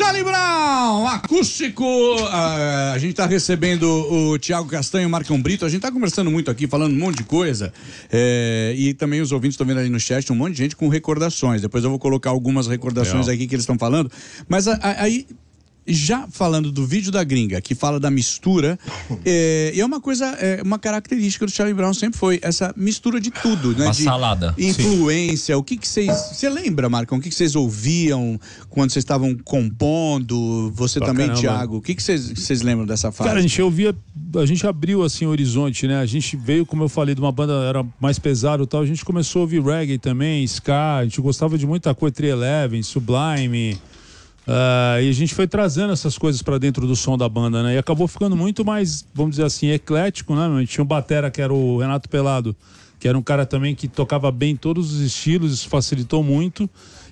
Charlie Brown, acústico. A gente tá recebendo o Thiago Castanho e o Marcão Brito. A gente tá conversando muito aqui, falando um monte de coisa. E também os ouvintes estão vendo ali no chat um monte de gente com recordações. Depois eu vou colocar algumas recordações aqui que eles estão falando. Mas aí, já falando do vídeo da gringa, que fala da mistura, e é uma coisa, uma característica do Charlie Brown sempre foi essa mistura de tudo, né? Uma de salada. Influência. O que vocês... Você lembra, Marcão? O que vocês ouviam quando vocês estavam compondo? Você também, caramba. Thiago. O que vocês lembram dessa fase? Cara, a gente abriu assim o horizonte, né? A gente veio, como eu falei, de uma banda era mais pesado e tal, a gente começou a ouvir reggae também, ska, a gente gostava de muita coisa, 311, Sublime... e a gente foi trazendo essas coisas pra dentro do som da banda, né? E acabou ficando muito mais, vamos dizer assim, eclético, né? A gente tinha um batera que era o Renato Pelado, que era um cara também que tocava bem todos os estilos, isso facilitou muito.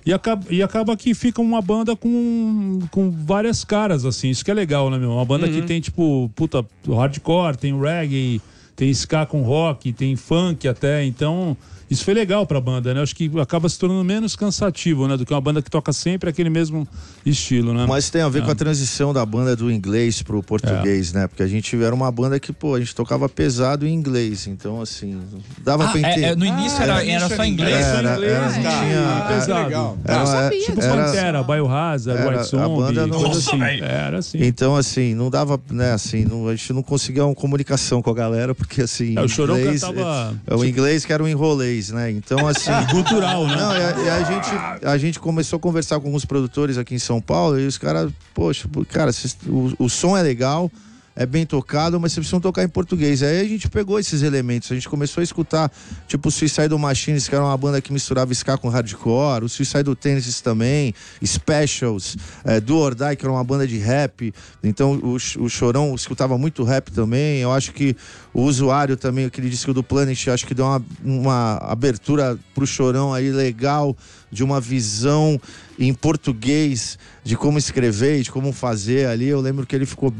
E acaba que fica uma banda com várias caras, assim, isso que é legal, né, meu? Uma banda que tem, tipo, hardcore, tem reggae, tem ska com rock, tem funk até, então... Isso foi legal pra banda, né? Acho que acaba se tornando menos cansativo, né? Do que uma banda que toca sempre aquele mesmo estilo, né? Mas tem a ver com a transição da banda do inglês pro português, né? Porque a gente era uma banda que, a gente tocava pesado em inglês. Então, assim, dava pra entender. No início era só inglês. Era pesado. Legal. Tipo Pantera, Biohazard, White Zombie, coisa assim. Era assim. Então, assim, não dava, né? Assim, a gente não conseguia uma comunicação com a galera, porque, assim, o Chorão cantava... O inglês que era um enrolês, né? Então, assim... Cultural, né? Não, e a gente começou a conversar com alguns produtores aqui em São Paulo e os caras, poxa, cara, o som é legal, é bem tocado, mas vocês precisam tocar em português. Aí a gente pegou esses elementos, a gente começou a escutar, tipo o Suicide Machines, que era uma banda que misturava ska com hardcore, o Suicide Tendencies também, Specials, Do or Die, que era uma banda de rap. Então o Chorão escutava muito rap também. Eu acho que o Usuário também, aquele disco do Planet, acho que deu uma abertura pro Chorão aí legal, de uma visão em português de como escrever e de como fazer ali. Eu lembro que ele ficou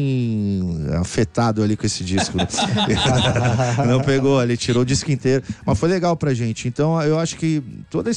bem afetado ali com esse disco. Não pegou ali, tirou o disco inteiro, mas foi legal pra gente. Então eu acho que todas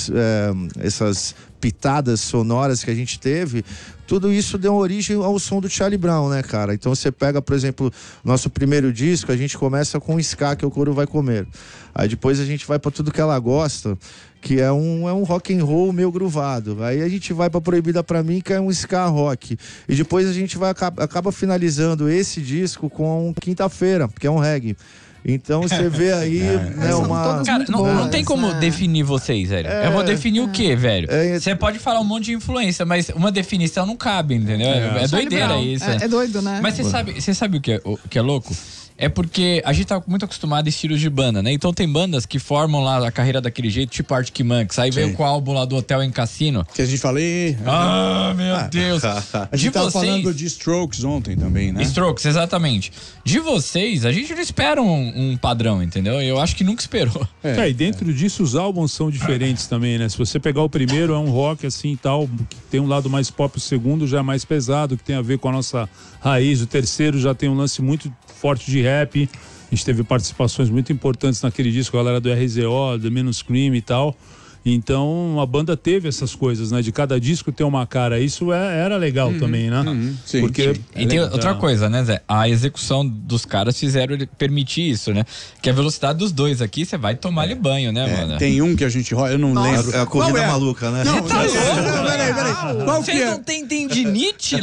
essas pitadas sonoras que a gente teve, tudo isso deu origem ao som do Charlie Brown, né, cara? Então você pega, por exemplo, nosso primeiro disco, a gente começa com o ska, que é o Couro Vai Comer. Aí depois a gente vai pra Tudo Que Ela Gosta, que é um rock and roll meio groovado. Aí a gente vai pra Proibida Pra Mim, que é um ska rock. E depois a gente acaba finalizando esse disco com Quinta-feira, que é um reggae. Então você vê aí, né, uma... Cara, não tem como definir vocês, velho. Eu vou definir o quê, velho? Você pode falar um monte de influência, mas uma definição não cabe, entendeu? É doideira isso. É doido, né? Mas você sabe o que é louco? É porque a gente tá muito acostumado a estilos de banda, né? Então tem bandas que formam lá a carreira daquele jeito, tipo Arctic Monkeys. Aí veio com o álbum lá do Hotel em Cassino. Que a gente falou... Meu Deus! A gente tava falando de Strokes ontem também, né? Strokes, exatamente. De vocês, a gente não espera um padrão, entendeu? Eu acho que nunca esperou. E dentro disso os álbuns são diferentes também, né? Se você pegar o primeiro, é um rock assim e tal, que tem um lado mais pop, o segundo já é mais pesado, que tem a ver com a nossa raiz, o terceiro já tem um lance muito forte de rap. A gente teve participações muito importantes naquele disco, a galera do RZO, do Menos Cream e tal. Então a banda teve essas coisas, né? De cada disco ter uma cara. Isso era legal também, né? Sim, porque e tem outra coisa, né, Zé? A execução dos caras fizeram ele permitir isso, né? Que a velocidade dos dois aqui, você vai tomar-lhe banho, né, mano? Tem um que a gente rola, eu não lembro. É a corrida maluca, né? Não, peraí. Vocês não têm tendinite